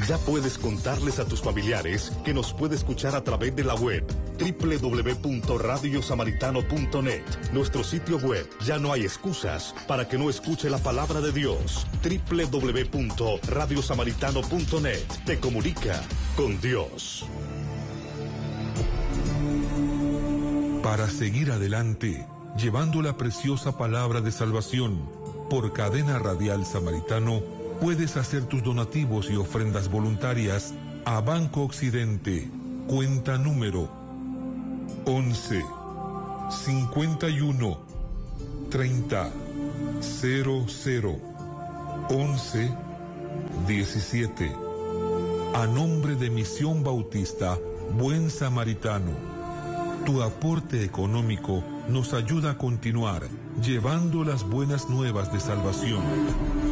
Ya puedes contarles a tus familiares que nos puede escuchar a través de la web www.radiosamaritano.net. Nuestro sitio web. Ya no hay excusas para que no escuche la palabra de Dios. www.radiosamaritano.net. Te comunica con Dios. Para seguir adelante, llevando la preciosa palabra de salvación, por Cadena Radial Samaritano, puedes hacer tus donativos y ofrendas voluntarias a Banco Occidente, cuenta número 11 51 30 00 11 17, a nombre de Misión Bautista Buen Samaritano. Tu aporte económico nos ayuda a continuar llevando las buenas nuevas de salvación.